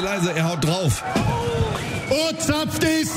leise, er haut drauf. Oh, zapft ist!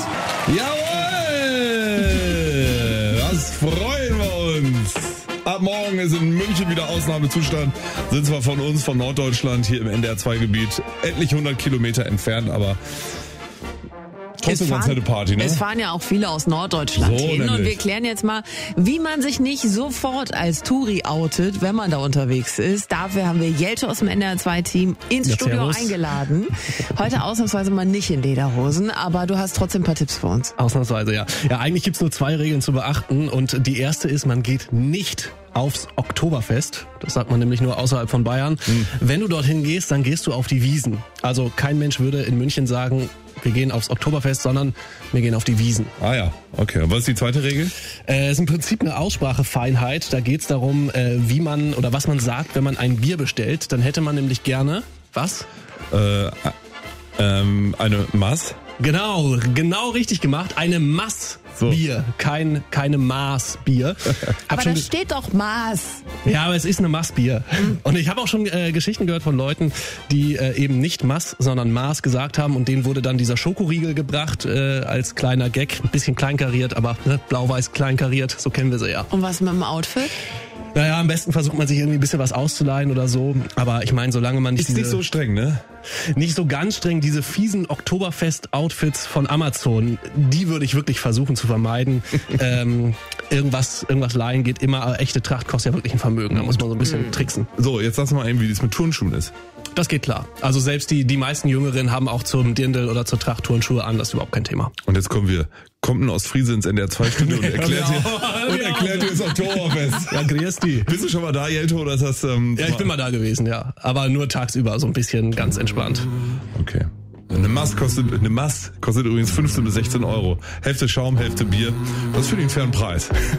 Jawohl! Das freuen wir uns. Ab morgen ist in München wieder Ausnahmezustand. Sind zwar von uns, von Norddeutschland, hier im NDR2-Gebiet, etlich 100 Kilometer entfernt, aber trotzdem ganz nette Party, ne? Es fahren ja auch viele aus Norddeutschland So hin. nämlich. Und wir klären jetzt mal, wie man sich nicht sofort als Touri outet, wenn man da unterwegs ist. Dafür haben wir Jelte aus dem NDR2-Team ins Studio servus. eingeladen. Heute ausnahmsweise mal nicht in Lederhosen, aber du hast trotzdem ein paar Tipps für uns. Ausnahmsweise, ja. Ja, eigentlich gibt's nur 2 Regeln zu beachten und die erste ist, man geht nicht aufs Oktoberfest. Das sagt man nämlich nur außerhalb von Bayern. Wenn du dorthin gehst, dann gehst du auf die Wiesn. Also kein Mensch würde in München sagen, wir gehen aufs Oktoberfest, sondern wir gehen auf die Wiesn. Ah ja, okay. Und was ist die zweite Regel? Ist im Prinzip eine Aussprachefeinheit. Da geht's darum, wie man oder was man sagt, wenn man ein Bier bestellt. Dann hätte man nämlich gerne, was? Eine Maß? Genau richtig gemacht. Eine Maß-Bier, keine Maß-Bier. Aber da steht doch Maß. Ja, aber es ist eine Maß-Bier. Und ich habe auch schon Geschichten gehört von Leuten, die eben nicht Maß, sondern Maß gesagt haben und denen wurde dann dieser Schokoriegel gebracht als kleiner Gag. Ein bisschen kleinkariert, aber ne, blau-weiß kleinkariert, so kennen wir sie ja. Und was mit dem Outfit? Naja, am besten versucht man sich irgendwie ein bisschen was auszuleihen oder so. Aber ich meine, solange man nicht Ist nicht so streng, ne? nicht so ganz streng, diese fiesen Oktoberfest-Outfits von Amazon, die würde ich wirklich versuchen zu vermeiden. Irgendwas leihen geht immer, aber echte Tracht kostet ja wirklich ein Vermögen. Da muss man so ein bisschen tricksen. So, jetzt lass mal eben, wie das mit Turnschuhen ist. Das geht klar. Also selbst die meisten Jüngeren haben auch zum Dirndl oder zur Tracht Turnschuhe an. Das ist überhaupt kein Thema. Und jetzt kommt ein Ostfriese ins NDR2-Studio und erklärt dir das Oktoberfest. Ja, grüß die. Bist du schon mal da, Jelte, oder ist das... Ja, ich bin mal da gewesen, ja. Aber nur tagsüber, so ein bisschen ganz entspannt. Okay. Eine Maß kostet übrigens 15 bis 16 Euro. Hälfte Schaum, Hälfte Bier. Das finde ich einen fairen Preis.